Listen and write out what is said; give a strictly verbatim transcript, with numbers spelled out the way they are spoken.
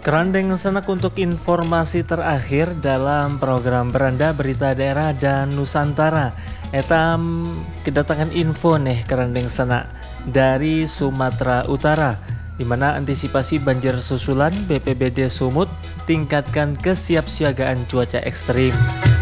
Kerandeng senek untuk informasi terakhir dalam program Beranda Berita Daerah dan Nusantara. Etam kedatangan info nih kerandeng senak dari Sumatera Utara, di mana antisipasi banjir susulan B P B D Sumut tingkatkan kesiapsiagaan cuaca ekstrim.